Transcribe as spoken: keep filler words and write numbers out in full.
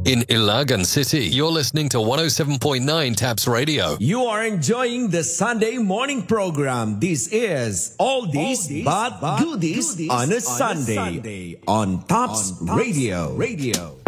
In Ilagan City, you're listening to one oh seven point nine Taps Radio. You are enjoying the Sunday morning program. This is Oldies, Oldies but, but Goodies, goodies on a, on Sunday, a Sunday on Taps, on Taps Radio. Radio.